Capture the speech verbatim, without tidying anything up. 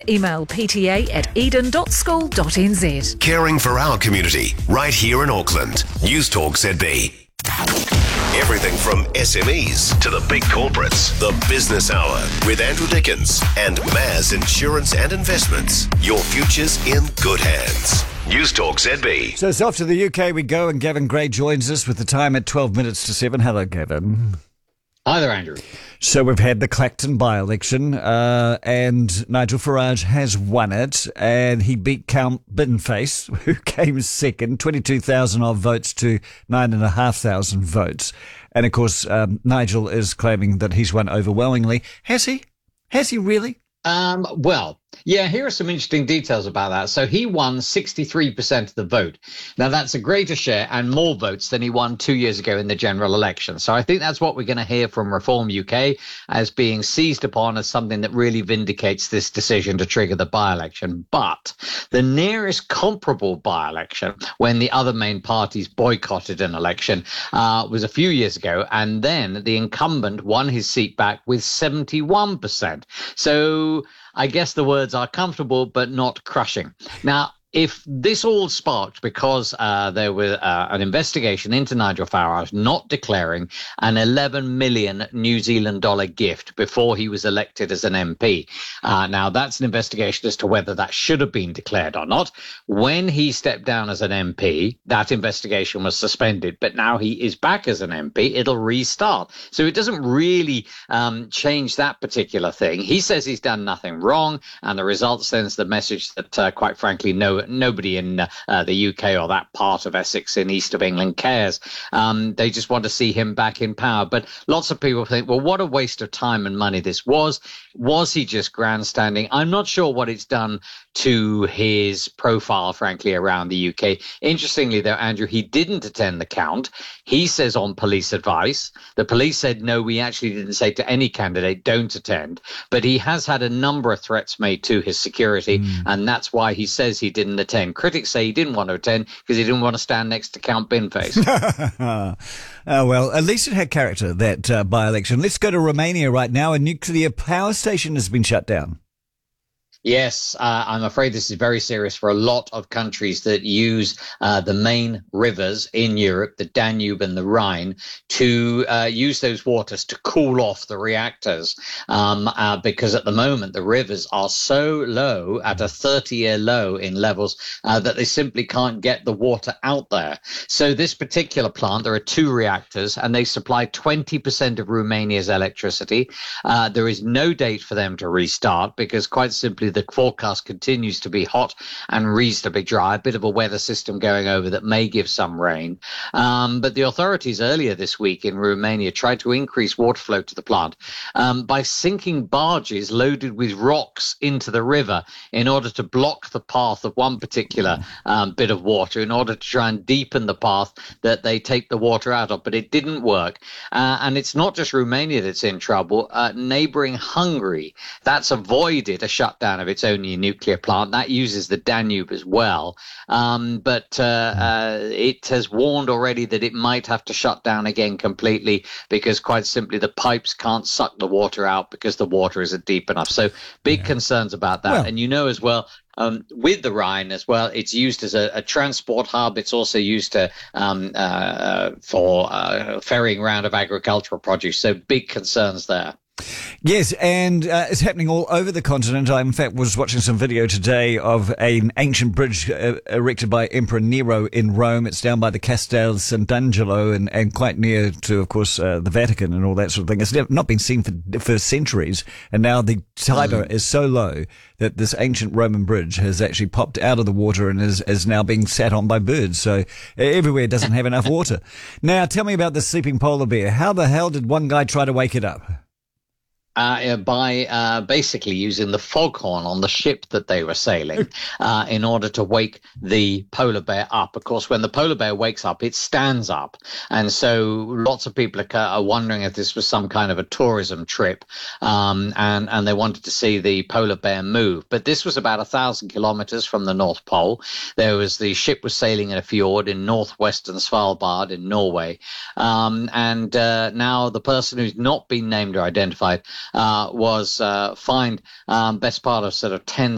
Email pta at eden dot school dot n z. Caring for our community, right here in Auckland. News Talk Z B. Everything from S M Es to the big corporates. The Business Hour with Andrew Dickens and Maz Insurance and Investments. Your future's in good hands. News Talk Z B. So it's off to the U K we go, and Gavin Gray joins us with the time at twelve minutes to seven. Hello, Gavin. Hi there, Andrew. So we've had the Clacton by-election, uh, and Nigel Farage has won it, and he beat Count Binface, who came second, twenty-two thousand odd votes to nine thousand five hundred votes. And of course, um, Nigel is claiming that he's won overwhelmingly. Has he? Has he really? Um, well, yeah, here are some interesting details about that. So he won sixty-three percent of the vote. Now, that's a greater share and more votes than he won two years ago in the general election. So I think that's what we're going to hear from Reform U K as being seized upon as something that really vindicates this decision to trigger the by-election. But the nearest comparable by-election, when the other main parties boycotted an election, uh, was a few years ago. And then the incumbent won his seat back with seventy-one percent. So I guess the words are comfortable, but not crushing. Now, if this all sparked because uh, there was uh, an investigation into Nigel Farage not declaring an eleven million New Zealand dollar gift before he was elected as an M P. Uh, now, that's an investigation as to whether that should have been declared or not. When he stepped down as an M P, that investigation was suspended, but now he is back as an M P. It'll restart. So it doesn't really um, change that particular thing. He says he's done nothing wrong, and the result sends the message that, uh, quite frankly, no nobody in uh, the U K or that part of Essex in east of England cares. Um, they just want to see him back in power. But lots of people think, well, what a waste of time and money this was. Was he just grandstanding? I'm not sure what it's done to his profile, frankly, around the U K. Interestingly, though, Andrew, he didn't attend the count. He says on police advice. The police said, no, we actually didn't say to any candidate, don't attend. But he has had a number of threats made to his security, mm. and that's why he says he didn't attend. Critics say he didn't want to attend because he didn't want to stand next to Count Binface. Oh, well, at least it had character, that uh, by-election. Let's go to Romania right now. A nuclear power station has been shut down. Yes, uh, I'm afraid this is very serious for a lot of countries that use uh, the main rivers in Europe, the Danube and the Rhine, to uh, use those waters to cool off the reactors. Um, uh, because at the moment, the rivers are so low, at a thirty-year low in levels, uh, that they simply can't get the water out there. So this particular plant, there are two reactors, and they supply twenty percent of Romania's electricity. Uh, there is no date for them to restart because, quite simply, the forecast continues to be hot and reasonably dry, a bit of a weather system going over that may give some rain. Um, but the authorities earlier this week in Romania tried to increase water flow to the plant um, by sinking barges loaded with rocks into the river in order to block the path of one particular um, bit of water in order to try and deepen the path that they take the water out of. But it didn't work. Uh, and it's not just Romania that's in trouble. Uh, neighboring Hungary, that's avoided a shutdown of its own nuclear plant. That uses the Danube as well. Um, but uh, uh, it has warned already that it might have to shut down again completely because, quite simply, the pipes can't suck the water out because the water isn't deep enough. So big yeah. concerns about that. Well, and you know as well, Um, with the Rhine as well, it's used as a, a transport hub. It's also used to, um, uh, for uh, ferrying around of agricultural produce. So big concerns there. Yes, and uh, it's happening all over the continent. I, in fact, was watching some video today of an ancient bridge uh, erected by Emperor Nero in Rome. It's down by the Castel Sant'Angelo and, and quite near to, of course, uh, the Vatican and all that sort of thing. It's never, not been seen for, for centuries, and now the Tiber mm. is so low that this ancient Roman bridge has actually popped out of the water and is, is now being sat on by birds. So everywhere doesn't have enough water. Now, tell me about the sleeping polar bear. How the hell did one guy try to wake it up? Uh, by uh, basically using the foghorn on the ship that they were sailing uh, in order to wake the polar bear up. Of course, when the polar bear wakes up, it stands up. And so lots of people are, are wondering if this was some kind of a tourism trip um, and, and they wanted to see the polar bear move. But this was about a thousand kilometers from the North Pole. There was the ship was sailing in a fjord in northwestern Svalbard in Norway. Um, and uh, now the person who's not been named or identified Uh, was uh, fined um, best part of sort of ten